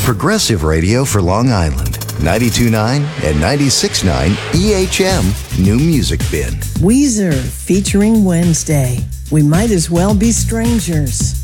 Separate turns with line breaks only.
Progressive Radio for Long Island. 92.9 and 96.9 EHM New Music Bin.
Weezer featuring Wednesday. We might as well be strangers.